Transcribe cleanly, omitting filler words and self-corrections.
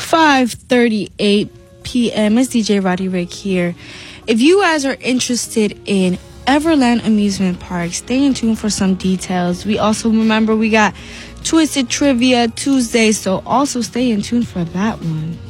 5:38 p.m. It's DJ Roddy Rick here. If you guys are interested in Everland Amusement Park, stay in tune for some details. We also remember we got Twisted Trivia Tuesday, so also stay in tune for that one.